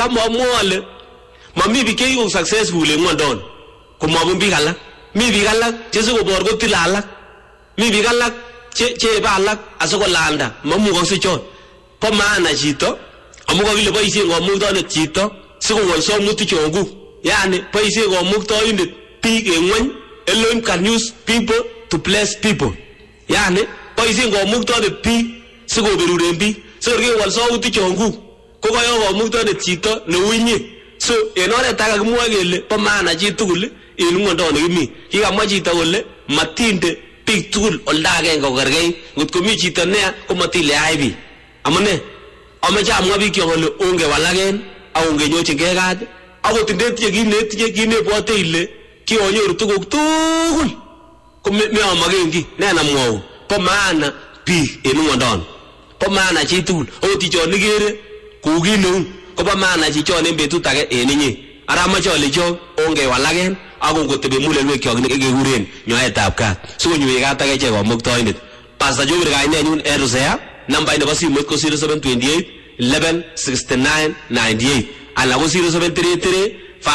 kamamwa ale mami biik che successful en ngwondon komabun biik alak mi biik alak che sikobor kotile alak mi biik alak che ba alak asikolanda mamukokse chon po maana chito amu kakile boisien komuktoindet chito sikowolso muti chongu yani boisien komuktoindet biik en ngwony alone can use people to bless people yani boisien komuktoindet biik sikoberuren biik sikorkewolso muti chongu ko kayo komuktoindet chito neuinye so en oret age kimwoe kele po maana chi tugul en ngwondon nekimi kikamwa chito kole matinde biik tugul olda agenge kokergeit ngotko mi chito neya komatile ai biik amune ameche amwa biik kyok kole ongewalaken ak ongenyorchingei kat akot ndetinye kinebwote ile kionyoru tuguk tugul ko meamaken ki nenamwou po maana biik en ngwondon po maana chi tugul akot chichon ikere kou kit neu kopo maana chichon en betut age en inye ara amache ale chok ongewalaken ak ongotebi mulelwekyok nekekuren nyoetab kat sikonywei kat ak echek komuktoindet Pastor Jupiter kainenyun en Rusea nambait nebo simoit ko 0728 11 69 98 ala ko 0733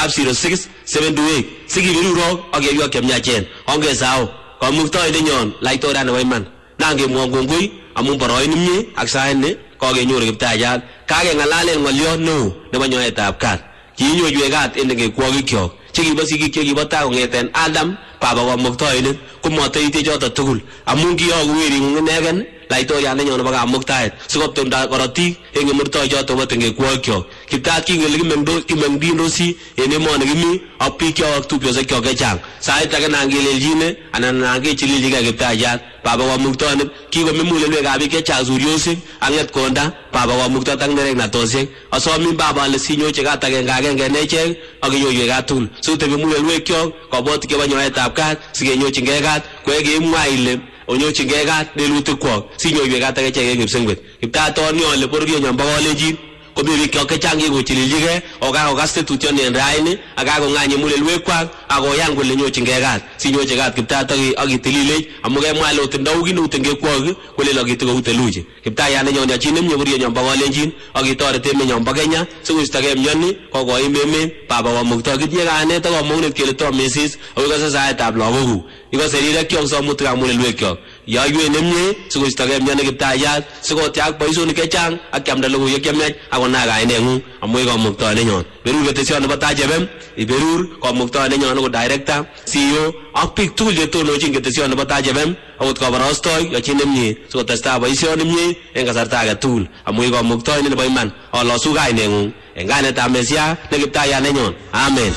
506 728 sikibirurok ak yeywok chemyachen ongesao komuktoindenyon laitoriat nebo iman nangemwon kongoi amun boroin mie ak sait ni kokenyoru Kiptayat kakeng'alalen ng'olyot neo nebo nyoetab kat kinyoywei kat en ngekwokikyok chekibo sigik chekibo tai kong'eten Adam baba komuktoindet komoteite choto tugul amun kiyoku wering'ung inegen laitoriat nenyon nebo kamuktaet sikoptumda korotik en ng'emurtoi choto bo tengekwokikyok Kiptayat kingele kimeng'dindosi en emoni kimi ak biikkyok ak tupchosyekkyok chechang sait age nan keleljine anan nan kechililjigei Kiptayat baba komuktoindet kikomi mulelwekab biik chechang suryosiek ak ng'etkonda baba komuktoindet ak nereknatosiek asomin baba ale sinyoche kat agenge en echek ak inyoiwei kat tugul sikotebi mulelwekyok kobotik chebo nyoetab kat sikenyorchingei kat koekemwa ile onyorchingei kat delutikwok sinyoiwei kat ak echek en Kipsengwet Kiptayatoni ale bororyenyon bo Kalenjin komi biikkyok chechang kikochililjigei okakokas tetutioni en raini ak kakong'any mulelwekwak akoyan kole nyorchingei kat sinyoche kat Kiptayat ak itililech amu kemwa ile otindou kit neu tengekwok kole lokitu kou theluji Kiptayat nenyon yachin nemie bororyenyon bo Kalenjin ak itoret emenyon bo Kenya sikoistogei mioni kokoim emet baba komukto kitinye kayanet ak komong'unet kele tomesis ako ikose saetab lagokuk ikose rirekyok somutikab mulelwekyok yoiywei nemie sikoistogei mioni Kiptayat sikotiak boisionik chechang ak kiamda logoiwek chemiach akonai kaineng'ung amu komuktoindenyon berur ketesyon nebo Taach FM iberur komuktoindenyon ko director CEO ak biik tugul chetonochin ketesyon nebo Taach FM akot koborostoi yachin nemie sikotestai boisioni mie en kasarta age tugul amu komuktoindet nebo iman alosu kaineng'ung en kainetab Mesia ne Kiptayat nenyon amen.